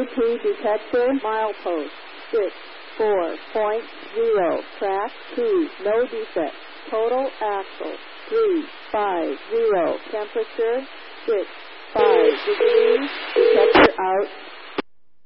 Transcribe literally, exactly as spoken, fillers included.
U P detector, milepost, six four point zero, track two, no defect, total axle, three five zero, temperature, six five degrees, detector out.